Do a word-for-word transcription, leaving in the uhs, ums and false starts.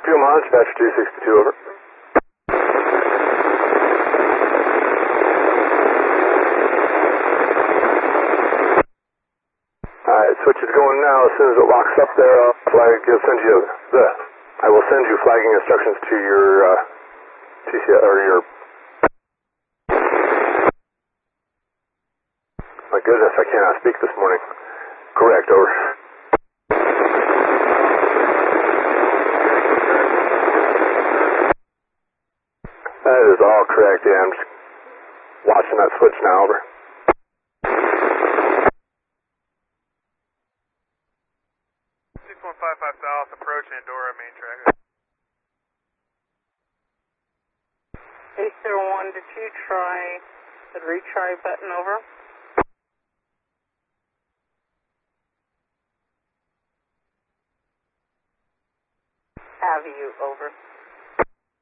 Omaha, dispatcher two sixty-two, over. Alright, switch is going now. As soon as it locks up there, I'll flag, I'll send you the, I will send you flagging instructions to your, uh, T C L, or your, my goodness, I cannot speak this morning. Correct, over. That is all correct, yeah, I'm just watching that switch now, over. six one five five South, approach Andorra, main track. eight zero one, did you try the retry button, over? Have you, over?